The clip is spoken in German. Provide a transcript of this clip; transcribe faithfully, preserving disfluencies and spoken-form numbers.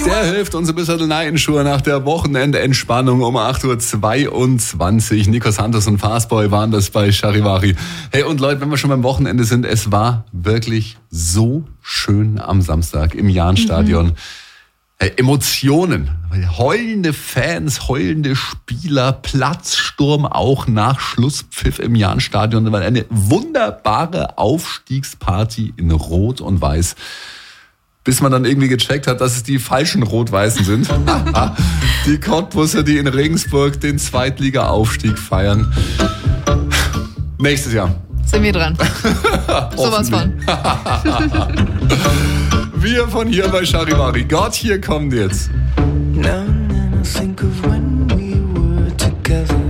Der hilft uns ein bisschen rein in Schuhe nach der Wochenendentspannung um acht Uhr zweiundzwanzig. Nico Santos und Fastboy waren das bei Charivari. Hey, und Leute, wenn wir schon beim Wochenende sind, es war wirklich so schön am Samstag im Jahnstadion. Mhm. Hey, Emotionen, heulende Fans, heulende Spieler, Platzsturm auch nach Schlusspfiff im Jahnstadion. Das war eine wunderbare Aufstiegsparty in Rot und Weiß. Bis man dann irgendwie gecheckt hat, dass es die falschen Rot-Weißen sind. Die Cottbusser, die in Regensburg den Zweitliga-Aufstieg feiern. Nächstes Jahr. Sind wir dran. Sowas von. Wir von hier bei Charivari. Gott, hier kommt jetzt. Now and then I think of when we were together.